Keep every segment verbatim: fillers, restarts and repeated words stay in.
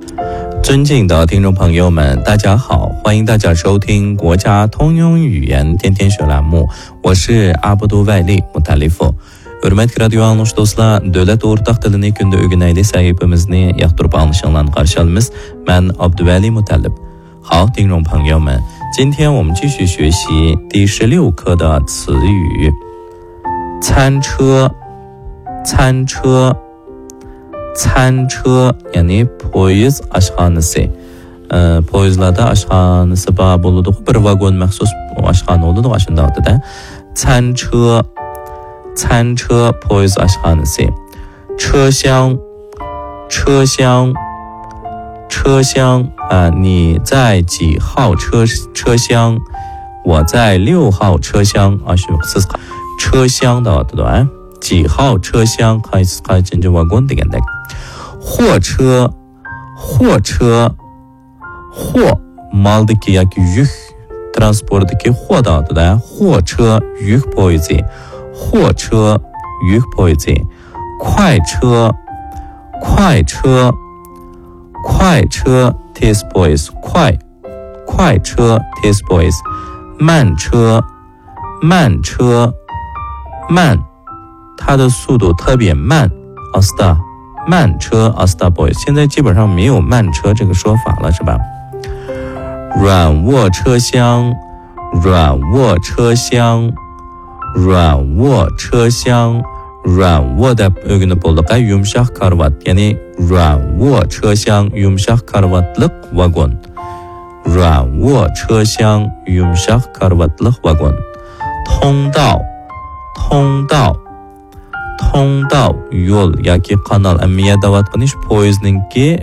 尊敬的听众朋友们，大家好，欢迎大家收听国家通用语言天天学栏目，我是阿布杜外力穆塔利夫。Hürmetli radyo anlışı dostlar, dövlət ortaq dilini gündə öyrənəyli sahibimizni yaxdırıb anlaşılan qarşılamız. Ben Abduvali Mutallib。好，听众朋友们，今天我们继续学习第十六课的词语。餐车，餐车，餐车，yani poyez aşxanası. Ee, poyezlarda aşxanası bar boludu. Bir vagon məxsus aşxana oludu aşındaqdı da. 餐车，餐车 poyez aşxanası. 车厢，车厢，车厢啊，你在几号车车厢？我在六号车厢啊，是车厢的对吧？几号车厢？开始开始就wagon degende。货车，货车，货 maldaki yoki yük transportdaki货的对吧？货车 yük poyezi， 货车 yük poyezi。快车，快车，快车 tez poyez， 快，快车 tez poyez。慢车，慢车，慢，它的速度特别慢 asta， 慢车 asta boy， 现在基本上没有慢车这个说法了，是吧？软卧车厢，软卧车厢，软卧车厢，软卧的ögünü bolduqa yumshaq karvat， yani 软卧车厢 yumshaq karvatlık vagon， 软卧车厢 yumshaq karvatlık vagon。通道，通道，通道 yol yoki kanal ammiya davatqanish poyezdninki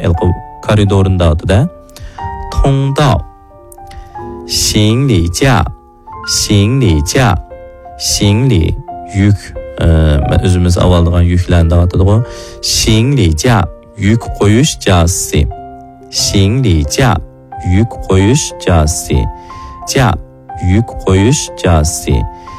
koridorunda通道。行李架，行李架，行李 yük özümüz avaldığan yüklendi atıdı. 行李架 yük koyuş cihazı， 行李架 yük koyuş cihazı， 架 yük koyuş cihazı。